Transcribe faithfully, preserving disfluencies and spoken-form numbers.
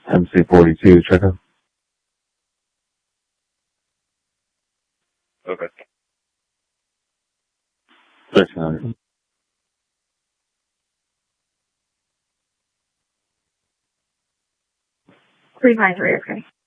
M C forty-two, check in. Okay. thirteen hundred. three five three, okay.